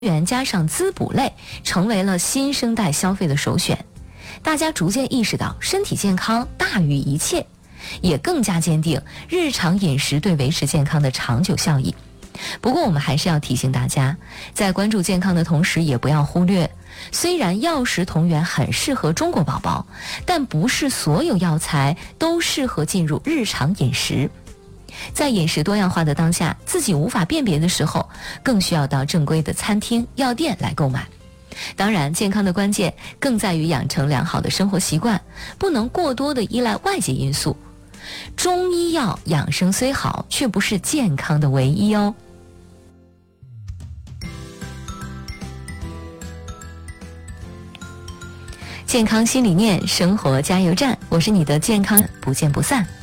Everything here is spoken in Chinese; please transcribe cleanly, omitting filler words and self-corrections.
源加上滋补类成为了新生代消费的首选。大家逐渐意识到身体健康大于一切，也更加坚定日常饮食对维持健康的长久效益。不过我们还是要提醒大家，在关注健康的同时，也不要忽略，虽然药食同源很适合中国宝宝，但不是所有药材都适合进入日常饮食。在饮食多样化的当下，自己无法辨别的时候，更需要到正规的餐厅、药店来购买。当然，健康的关键更在于养成良好的生活习惯，不能过多的依赖外界因素。中医药养生虽好，却不是健康的唯一哦。健康新理念，生活加油站，我是你的健康不见不散。